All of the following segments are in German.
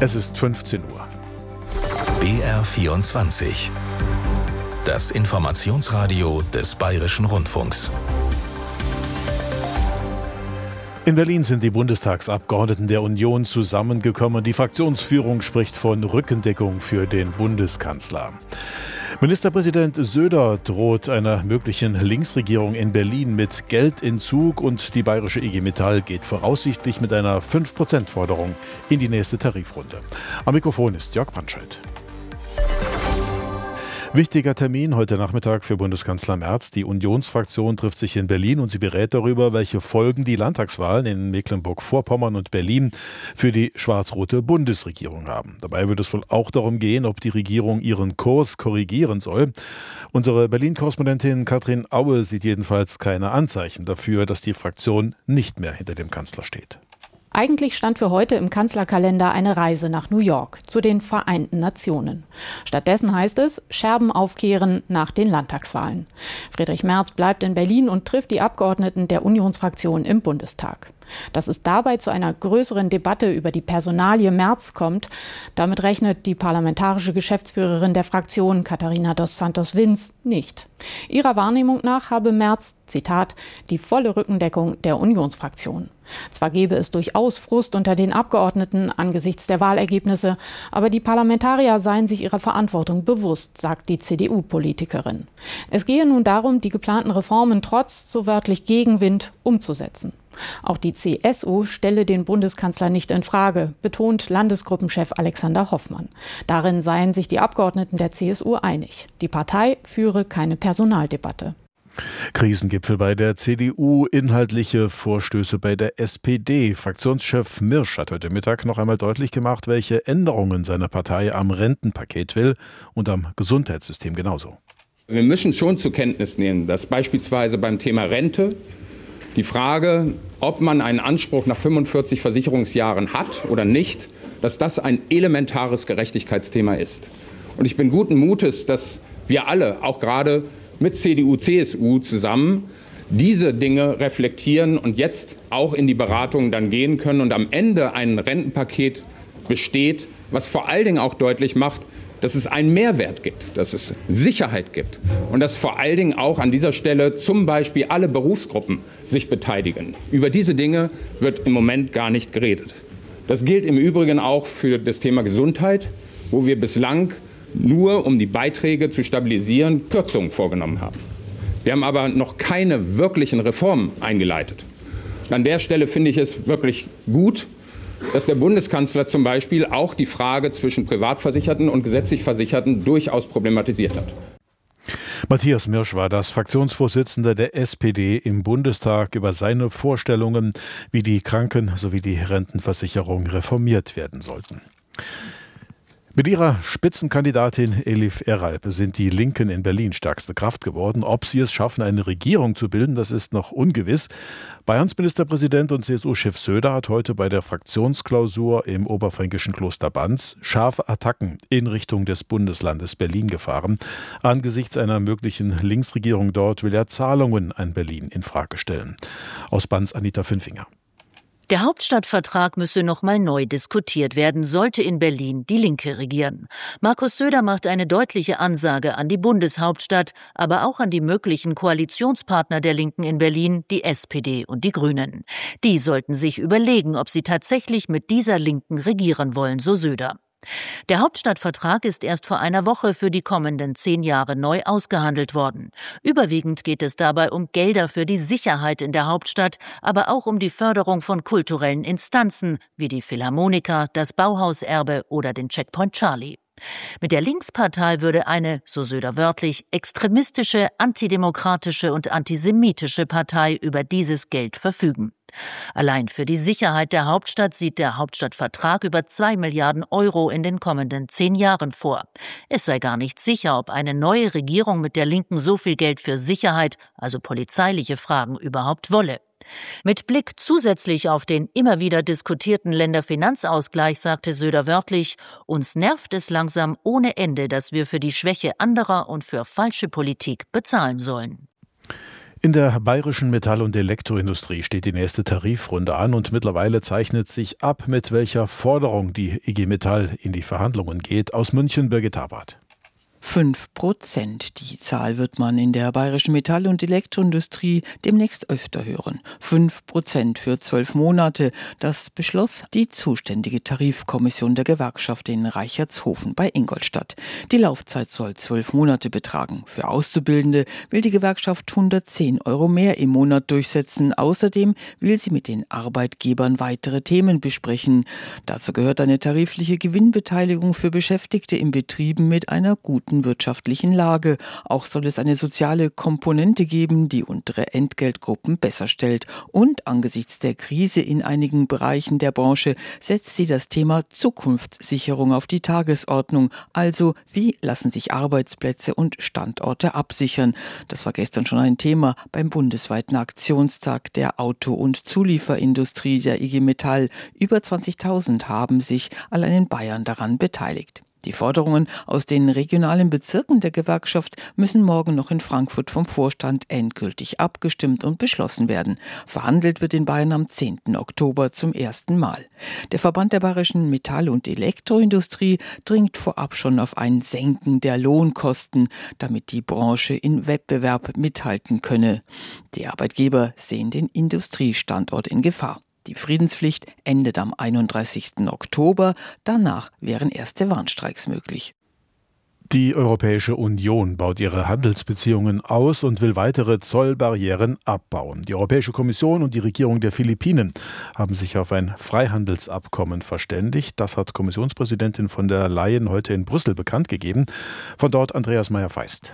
Es ist 15 Uhr. BR24. Das Informationsradio des Bayerischen Rundfunks. In Berlin sind die Bundestagsabgeordneten der Union zusammengekommen. Die Fraktionsführung spricht von Rückendeckung für den Bundeskanzler. Ministerpräsident Söder droht einer möglichen Linksregierung in Berlin mit Geldentzug und die bayerische IG Metall geht voraussichtlich mit einer 5%-Forderung in die nächste Tarifrunde. Am Mikrofon ist Jörg Brandscheid. Wichtiger Termin heute Nachmittag für Bundeskanzler Merz. Die Unionsfraktion trifft sich in Berlin und sie berät darüber, welche Folgen die Landtagswahlen in Mecklenburg-Vorpommern und Berlin für die schwarz-rote Bundesregierung haben. Dabei wird es wohl auch darum gehen, ob die Regierung ihren Kurs korrigieren soll. Unsere Berlin-Korrespondentin Katrin Aue sieht jedenfalls keine Anzeichen dafür, dass die Fraktion nicht mehr hinter dem Kanzler steht. Eigentlich stand für heute im Kanzlerkalender eine Reise nach New York, zu den Vereinten Nationen. Stattdessen heißt es, Scherben aufkehren nach den Landtagswahlen. Friedrich Merz bleibt in Berlin und trifft die Abgeordneten der Unionsfraktion im Bundestag. Dass es dabei zu einer größeren Debatte über die Personalie Merz kommt, damit rechnet die parlamentarische Geschäftsführerin der Fraktion, Katharina dos Santos-Vins, nicht. Ihrer Wahrnehmung nach habe Merz, Zitat, die volle Rückendeckung der Unionsfraktion. Zwar gebe es durchaus Frust unter den Abgeordneten angesichts der Wahlergebnisse, aber die Parlamentarier seien sich ihrer Verantwortung bewusst, sagt die CDU-Politikerin. Es gehe nun darum, die geplanten Reformen trotz, so wörtlich, Gegenwind umzusetzen. Auch die CSU stelle den Bundeskanzler nicht in Frage, betont Landesgruppenchef Alexander Hoffmann. Darin seien sich die Abgeordneten der CSU einig. Die Partei führe keine Personaldebatte. Krisengipfel bei der CDU, inhaltliche Vorstöße bei der SPD. Fraktionschef Mirsch hat heute Mittag noch einmal deutlich gemacht, welche Änderungen seine Partei am Rentenpaket will und am Gesundheitssystem genauso. Wir müssen schon zur Kenntnis nehmen, dass beispielsweise beim Thema Rente die Frage, ob man einen Anspruch nach 45 Versicherungsjahren hat oder nicht, dass das ein elementares Gerechtigkeitsthema ist. Und ich bin guten Mutes, dass wir alle, auch gerade mit CDU, CSU zusammen, diese Dinge reflektieren und jetzt auch in die Beratungen dann gehen können und am Ende ein Rentenpaket besteht, was vor allen Dingen auch deutlich macht, dass es einen Mehrwert gibt, dass es Sicherheit gibt und dass vor allen Dingen auch an dieser Stelle zum Beispiel alle Berufsgruppen sich beteiligen. Über diese Dinge wird im Moment gar nicht geredet. Das gilt im Übrigen auch für das Thema Gesundheit, wo wir bislang nur, um die Beiträge zu stabilisieren, Kürzungen vorgenommen haben. Wir haben aber noch keine wirklichen Reformen eingeleitet. Und an der Stelle finde ich es wirklich gut, dass der Bundeskanzler zum Beispiel auch die Frage zwischen Privatversicherten und gesetzlich Versicherten durchaus problematisiert hat. Matthias Mirsch war das, Fraktionsvorsitzender der SPD im Bundestag, über seine Vorstellungen, wie die Kranken- sowie die Rentenversicherung reformiert werden sollten. Mit ihrer Spitzenkandidatin Elif Eralp sind die Linken in Berlin stärkste Kraft geworden. Ob sie es schaffen, eine Regierung zu bilden, das ist noch ungewiss. Bayerns Ministerpräsident und CSU-Chef Söder hat heute bei der Fraktionsklausur im oberfränkischen Kloster Banz scharfe Attacken in Richtung des Bundeslandes Berlin gefahren. Angesichts einer möglichen Linksregierung dort will er Zahlungen an Berlin in Frage stellen. Aus Banz Anita Fünfinger. Der Hauptstadtvertrag müsse nochmal neu diskutiert werden, sollte in Berlin die Linke regieren. Markus Söder macht eine deutliche Ansage an die Bundeshauptstadt, aber auch an die möglichen Koalitionspartner der Linken in Berlin, die SPD und die Grünen. Die sollten sich überlegen, ob sie tatsächlich mit dieser Linken regieren wollen, so Söder. Der Hauptstadtvertrag ist erst vor einer Woche für die kommenden 10 Jahre neu ausgehandelt worden. Überwiegend geht es dabei um Gelder für die Sicherheit in der Hauptstadt, aber auch um die Förderung von kulturellen Instanzen wie die Philharmoniker, das Bauhauserbe oder den Checkpoint Charlie. Mit der Linkspartei würde eine, so Söder wörtlich, extremistische, antidemokratische und antisemitische Partei über dieses Geld verfügen. Allein für die Sicherheit der Hauptstadt sieht der Hauptstadtvertrag über 2 Milliarden Euro in den kommenden 10 Jahren vor. Es sei gar nicht sicher, ob eine neue Regierung mit der Linken so viel Geld für Sicherheit, also polizeiliche Fragen, überhaupt wolle. Mit Blick zusätzlich auf den immer wieder diskutierten Länderfinanzausgleich sagte Söder wörtlich: Uns nervt es langsam ohne Ende, dass wir für die Schwäche anderer und für falsche Politik bezahlen sollen. In der bayerischen Metall- und Elektroindustrie steht die nächste Tarifrunde an und mittlerweile zeichnet sich ab, mit welcher Forderung die IG Metall in die Verhandlungen geht. Aus München, Birgit Habart. 5%. Die Zahl wird man in der bayerischen Metall- und Elektroindustrie demnächst öfter hören. 5% für 12 Monate. Das beschloss die zuständige Tarifkommission der Gewerkschaft in Reichertshofen bei Ingolstadt. Die Laufzeit soll 12 Monate betragen. Für Auszubildende will die Gewerkschaft 110 € mehr im Monat durchsetzen. Außerdem will sie mit den Arbeitgebern weitere Themen besprechen. Dazu gehört eine tarifliche Gewinnbeteiligung für Beschäftigte in Betrieben mit einer guten wirtschaftlichen Lage. Auch soll es eine soziale Komponente geben, die untere Entgeltgruppen besser stellt. Und angesichts der Krise in einigen Bereichen der Branche setzt sie das Thema Zukunftssicherung auf die Tagesordnung. Also, wie lassen sich Arbeitsplätze und Standorte absichern? Das war gestern schon ein Thema beim bundesweiten Aktionstag der Auto- und Zulieferindustrie der IG Metall. Über 20.000 haben sich allein in Bayern daran beteiligt. Die Forderungen aus den regionalen Bezirken der Gewerkschaft müssen morgen noch in Frankfurt vom Vorstand endgültig abgestimmt und beschlossen werden. Verhandelt wird in Bayern am 10. Oktober zum ersten Mal. Der Verband der bayerischen Metall- und Elektroindustrie dringt vorab schon auf ein Senken der Lohnkosten, damit die Branche in Wettbewerb mithalten könne. Die Arbeitgeber sehen den Industriestandort in Gefahr. Die Friedenspflicht endet am 31. Oktober. Danach wären erste Warnstreiks möglich. Die Europäische Union baut ihre Handelsbeziehungen aus und will weitere Zollbarrieren abbauen. Die Europäische Kommission und die Regierung der Philippinen haben sich auf ein Freihandelsabkommen verständigt. Das hat Kommissionspräsidentin von der Leyen heute in Brüssel bekannt gegeben. Von dort Andreas Meyer-Feist.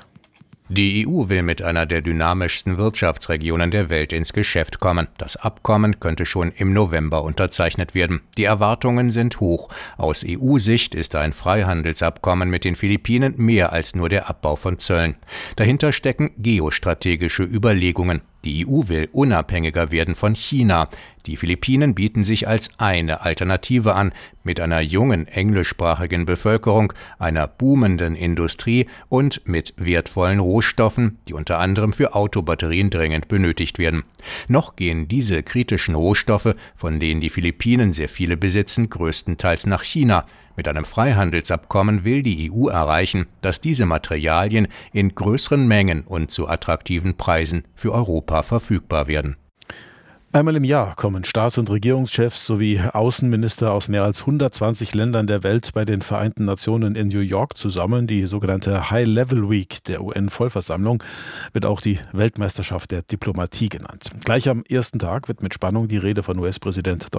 Die EU will mit einer der dynamischsten Wirtschaftsregionen der Welt ins Geschäft kommen. Das Abkommen könnte schon im November unterzeichnet werden. Die Erwartungen sind hoch. Aus EU-Sicht ist ein Freihandelsabkommen mit den Philippinen mehr als nur der Abbau von Zöllen. Dahinter stecken geostrategische Überlegungen. Die EU will unabhängiger werden von China. Die Philippinen bieten sich als eine Alternative an, mit einer jungen englischsprachigen Bevölkerung, einer boomenden Industrie und mit wertvollen Rohstoffen, die unter anderem für Autobatterien dringend benötigt werden. Noch gehen diese kritischen Rohstoffe, von denen die Philippinen sehr viele besitzen, größtenteils nach China. Mit einem Freihandelsabkommen will die EU erreichen, dass diese Materialien in größeren Mengen und zu attraktiven Preisen für Europa verfügbar werden. Einmal im Jahr kommen Staats- und Regierungschefs sowie Außenminister aus mehr als 120 Ländern der Welt bei den Vereinten Nationen in New York zusammen. Die sogenannte High-Level Week der UN-Vollversammlung wird auch die Weltmeisterschaft der Diplomatie genannt. Gleich am ersten Tag wird mit Spannung die Rede von US-Präsident Donald